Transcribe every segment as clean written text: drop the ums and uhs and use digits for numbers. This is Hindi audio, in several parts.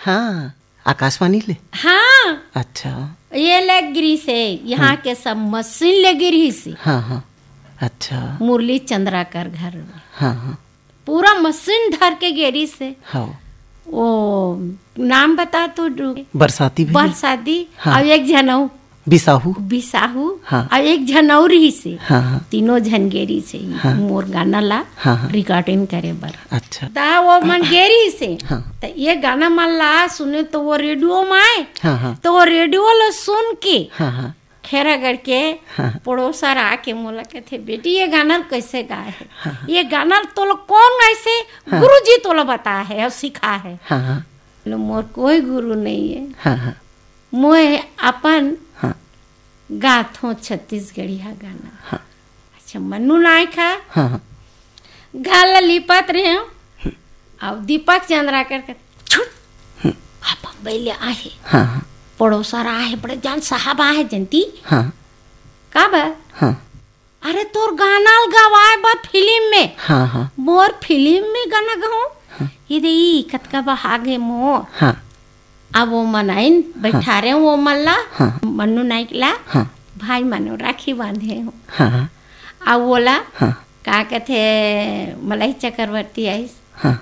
हाँ, आकाशवाणी ले। हाँ, अच्छा, ये ले गिरी से यहाँ के सब मशीन ले गिरी से। हाँ हाँ, अच्छा, मुरली चंद्राकर घर में हाँ हाँ, पूरा मशीन धर के गिरी से। हाँ, वो नाम बता तो बरसाती भी, बरसाती, हाँ। और एक जनऊ बिसाहू, बिसाहू, हाँ। और एक जनौरी से। हाँ हाँ, तीनों झनगेरी से ही हाँ। मोर गाना ला हाँ हाँ, रिकॉर्डिंग करे बर। अच्छा, ता वो मन गेरी से हाँ। तो ये गाना मन ला सुने तो वो रेडियो में आए, हाँ हाँ, तो वो रेडियो लो सुन के हाँ हाँ, खेरागढ़ के हाँ। पड़ोसर आके मोला कहते बेटी ये गाना कैसे गाए है, हाँ। ये गाना तो लो कौन ऐसे हाँ। गुरुजी तो लो बताया है और सिखा है। हाँ हाँ, बोले, मोर कोई गुरु नहीं है, हाँ हाँ, मोए अपन हाँ। गात हूँ छत्तीसगढ़िया गाना। हाँ। अच्छा मन्नू नायक है हाँ हाँ, गाला लिपत रहे हो अब दीपक चंद्राकर के छुट आप बम्बई ले आए हाँ हाँ, पड़ोसर आए बड़े जान साहब आए जनती हाँ का बा हाँ, अरे तोर गाना गवाए बा फिल्म में। हाँ हाँ, मोर फिल्म में गाना गाऊं ये दे कतका बहागे मोर। हाँ, अब वो मनाइन बैठा रहे वो मल्ला हाँ। मन्नू नाइक ला हाँ, भाई मनो राखी बांधे हूँ। हाँ हाँ, अब बोला हाँ, का कहते मलाई चक्रवर्ती आइस हाँ,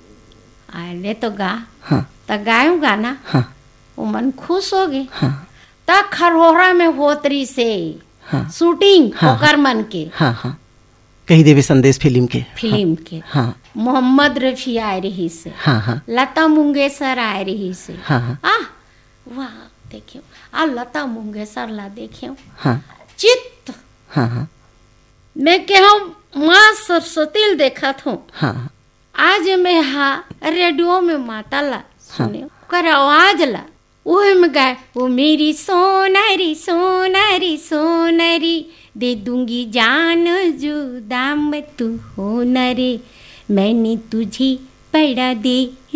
ले तो गा हाँ, तो गायूं गाना। हाँ, वो मन खुश हो गए। हाँ, त खरोहरा में होतरी से हाँ। शूटिंग हाँ। ओकर मन के हाँ हाँ, कही देवे संदेश फिल्म के। फिल्म के हाँ मोहम्मद रफी आए रही से, हाँ हाँ, लता मंगेशकर आए रही से। हाँ हाँ, वाह देखियो आ लता मंगेशकर ला देखियो हाँ चित्त हाँ, हाँ मैं कहूँ माँ सरस्वती देखा हूँ। हाँ, आज मैं रेडियो में माता ला सुने कर आवाज ला वो में गाय वो मेरी सोनारी सोनारी सोनारी दे दूंगी जान जुदा मैं तू हो न रे मैंने तुझे पड़ा दे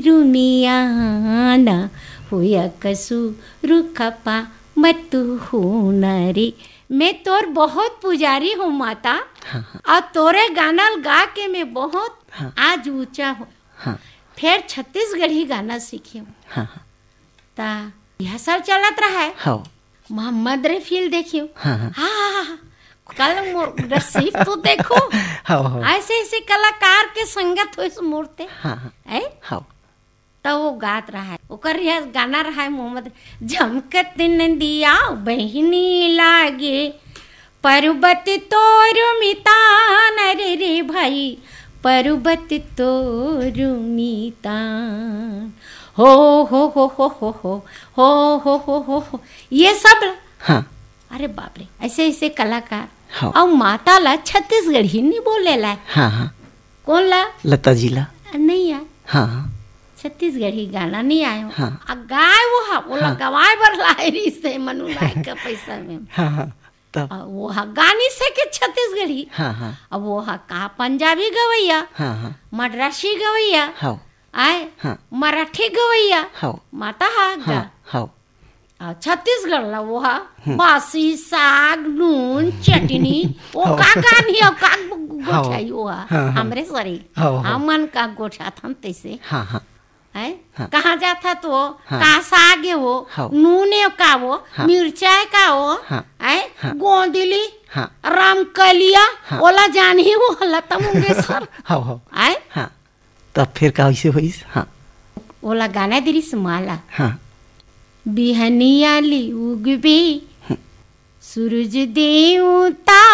रुनियाना होया कसूर खपा मत तू हो न रे। मैं तोर बहुत पुजारी हूँ माता। हाँ, और तोरे गाना गा के मैं बहुत हाँ। आज ऊंचा हूँ। हाँ, फिर छत्तीसगढ़ी गाना सीखी हूँ। हाँ, ता यह सब चलत रहा है। हाँ, मोहम्मद रफील देखियो। हाँ, हाँ, हाँ कल रसीफ तो देखो हाँ, हाँ, ऐसे ऐसे कलाकार के संगत हो मूर्ते हाँ, हाँ, है हाँ, तो वो गात रहा है ओकर यह गाना रहा है मोहम्मद झमकत नदिया बहिनी लागे पर्वत तोर मितान रे रे भाई पर्वत तोर मितान हो हो हो हो हो हो हो हो हो हो हो ये सब। हाँ, अरे बाप रे ऐसे ऐसे कलाकार। हाँ। और माता ला छत्तीसगढ़ी नहीं बोले ला। हाँ, हाँ, कौन ला लता जी ला। नहीं आए हाँ, हाँ, छत्तीसगढ़ी गाना नहीं आयो। हाँ। गाय वो बोला हाँ। गवाए बर लायरी से मनु नायक का पैसा में हाँ, हाँ, तब वो गानी से के छत्तीसगढ़ी। हाँ, हाँ, अब वो कहा पंजाबी गवैया हाँ, हाँ, मद्रासी गवैया हाँ, आए हाँ, मराठी गवैया हाँ, माता हा गा हाँ, हाँ, छत्तीसगढ़ ला वो बासी साग नून चटनी वो का नहीं हो का गोठाई वो हमरे सरी हमन का गोठा था तैसे हाँ, हाँ, है हाँ। कहाँ जाता तो हाँ। का सागे वो हाँ। नूने का वो हाँ। मिर्चाई का वो हाँ। है हाँ। गोंदली हाँ। रामकलिया हाँ। ओला जानी वो लता मंगेशकर हाँ, हाँ, है हाँ, तब फिर कैसे हुई। हाँ, ओला गाना दिरिस माला हाँ, बिहनियाली उगबे सूरज देवता